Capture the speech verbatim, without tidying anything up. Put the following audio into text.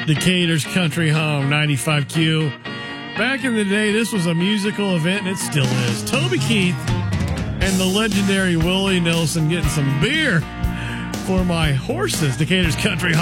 Decatur's Country Home, ninety-five Q. Back in the day, this was a musical event, and it still is. Toby Keith and the legendary Willie Nelson getting some beer for my horses. Decatur's Country Home.